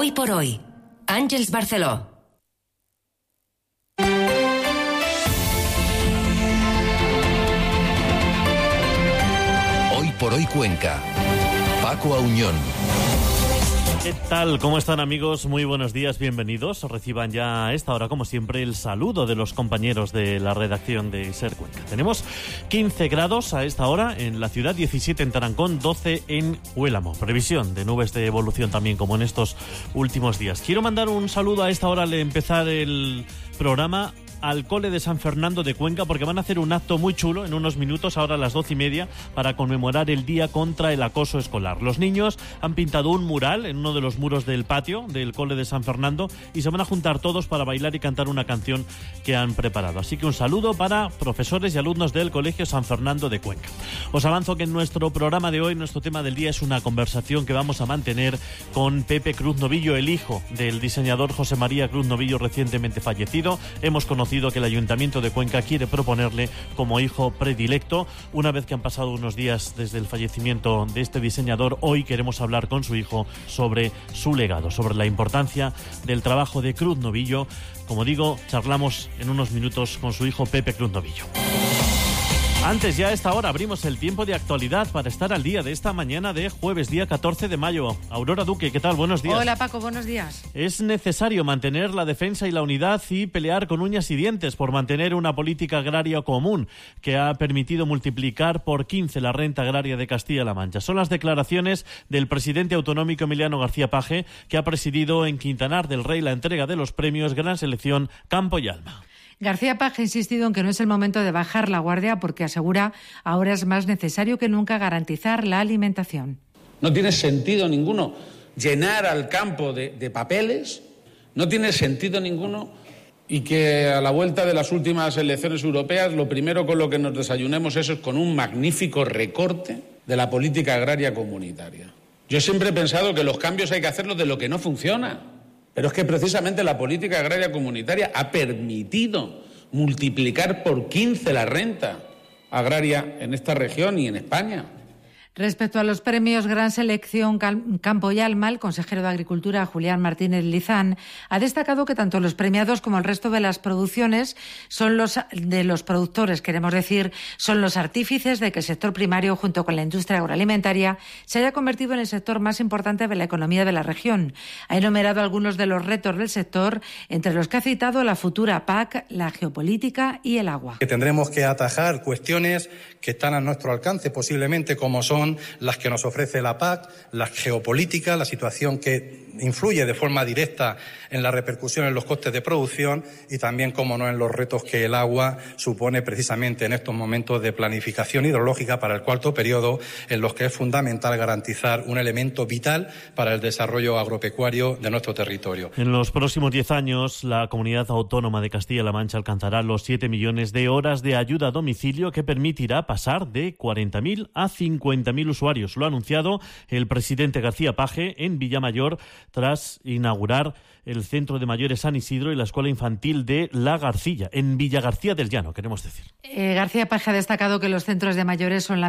Hoy por hoy, Àngels Barceló. Hoy por hoy Cuenca. Paco Auñón. ¿Qué tal? ¿Cómo están, amigos? Muy buenos días, bienvenidos. Reciban ya a esta hora, como siempre, el saludo de los compañeros de la redacción de SER Cuenca. Tenemos 15 grados a esta hora en la ciudad, 17 en Tarancón, 12 en Huélamo. Previsión de nubes de evolución también, como en estos últimos días. Quiero mandar un saludo a esta hora al empezar el programa al Cole de San Fernando de Cuenca, porque van a hacer un acto muy chulo en unos minutos, ahora a las 12:30, para conmemorar el Día contra el Acoso Escolar. Los niños han pintado un mural en uno de los muros del patio del Cole de San Fernando y se van a juntar todos para bailar y cantar una canción que han preparado. Así que un saludo para profesores y alumnos del Colegio San Fernando de Cuenca. Os avanzo que en nuestro programa de hoy, nuestro tema del día es una conversación que vamos a mantener con Pepe Cruz Novillo, el hijo del diseñador José María Cruz Novillo, recientemente fallecido. Hemos conocido que el Ayuntamiento de Cuenca quiere proponerle como hijo predilecto. Una vez que han pasado unos días desde el fallecimiento de este diseñador, hoy queremos hablar con su hijo sobre su legado, sobre la importancia del trabajo de Cruz Novillo. Como digo, charlamos en unos minutos con su hijo Pepe Cruz Novillo. Antes, ya a esta hora, abrimos el tiempo de actualidad para estar al día de esta mañana de jueves, día 14 de mayo. Aurora Duque, ¿qué tal? Buenos días. Hola, Paco, buenos días. Es necesario mantener la defensa y la unidad y pelear con uñas y dientes por mantener una política agraria común que ha permitido multiplicar por 15 la renta agraria de Castilla-La Mancha. Son las declaraciones del presidente autonómico Emiliano García Paje, que ha presidido en Quintanar del Rey la entrega de los premios Gran Selección Campo y Alma. García Paje ha insistido en que no es el momento de bajar la guardia porque asegura ahora es más necesario que nunca garantizar la alimentación. No tiene sentido ninguno llenar al campo de papeles, no tiene sentido ninguno, y que a la vuelta de las últimas elecciones europeas lo primero con lo que nos desayunemos es con un magnífico recorte de la política agraria comunitaria. Yo siempre he pensado que los cambios hay que hacerlos de lo que no funciona. Pero es que precisamente la política agraria comunitaria ha permitido multiplicar por 15 la renta agraria en esta región y en España. Respecto a los premios Gran Selección Campo y Alma, el consejero de Agricultura, Julián Martínez Lizán, ha destacado que tanto los premiados como el resto de las producciones son los productores, queremos decir, son los artífices de que el sector primario, junto con la industria agroalimentaria, se haya convertido en el sector más importante de la economía de la región. Ha enumerado algunos de los retos del sector, entre los que ha citado la futura PAC, la geopolítica y el agua. Que tendremos que atajar cuestiones que están a nuestro alcance, posiblemente, como son las que nos ofrece la PAC, la geopolítica, la situación que influye de forma directa en la repercusión en los costes de producción y también, como no, en los retos que el agua supone precisamente en estos momentos de planificación hidrológica para el cuarto periodo, en los que es fundamental garantizar un elemento vital para el desarrollo agropecuario de nuestro territorio. En los próximos 10 años, la Comunidad Autónoma de Castilla-La Mancha alcanzará los 7 millones de horas de ayuda a domicilio, que permitirá pasar de 40.000 a 50.000 usuarios. Lo ha anunciado el presidente García Paje en Villamayor tras inaugurar el Centro de Mayores San Isidro y la Escuela Infantil de La Garcilla, en Villagarcía del Llano, queremos decir. García Paje ha destacado que los centros de mayores son la